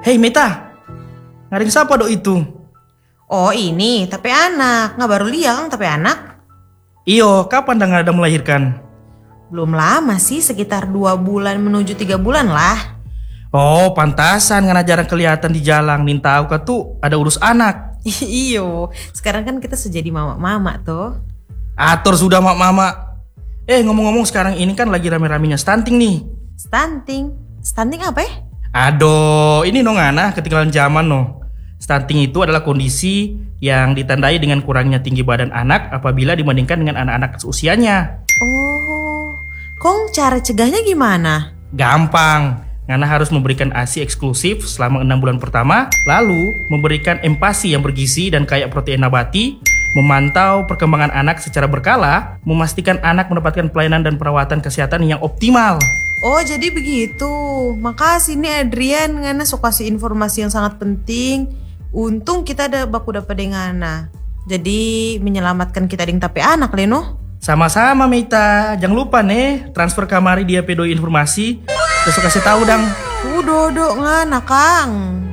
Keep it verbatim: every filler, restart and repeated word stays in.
Hei Meta, ngaring siapa dok itu? Oh ini, tapi anak. Nggak baru liang, tapi anak. Iyo, kapan dah ada melahirkan? Belum lama sih, sekitar dua bulan menuju tiga bulan lah. Oh, pantasan ngana jarang kelihatan di jalan. Nin tahu kah tuh ada urus anak. Iyo, sekarang kan kita sejadi mama-mama tuh. Atur sudah mak mama. Eh ngomong-ngomong sekarang ini kan lagi rame-ramenya stunting nih. Stunting? Stunting apa ya? Aduh, ini no ngana ketinggalan zaman no. Stunting itu adalah kondisi yang ditandai dengan kurangnya tinggi badan anak apabila dibandingkan dengan anak-anak seusianya. Oh, kong cara cegahnya gimana? Gampang. Ngana harus memberikan ASI eksklusif selama enam bulan pertama, lalu memberikan empasi yang bergizi dan kaya protein nabati, memantau perkembangan anak secara berkala, memastikan anak mendapatkan pelayanan dan perawatan kesehatan yang optimal. Oh jadi begitu. Makasih nih Adrian, Ngana sok kasih informasi yang sangat penting. Untung kita ada baku dapat dengan Ngana. Jadi menyelamatkan kita ding tapi anak Leno. Sama-sama Mita, jangan lupa nih transfer kamari dia pedoi informasi. Besok kasih tahu dang. Udah dong Ngana Kang.